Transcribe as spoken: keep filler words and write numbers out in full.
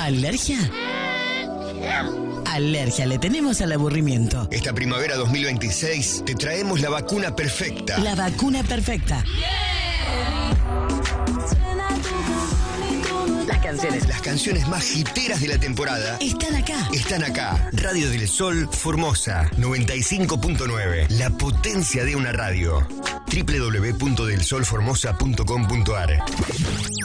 ¿Alergia? Alergia le tenemos al aburrimiento. Esta primavera dos mil veintiséis te traemos la vacuna perfecta. La vacuna perfecta. Las canciones. Las canciones más hiteras de la temporada Están acá. están acá. Radio del Sol Formosa noventa y cinco punto nueve. La potencia de una radio. doble u doble u doble u punto del sol formosa punto com punto a r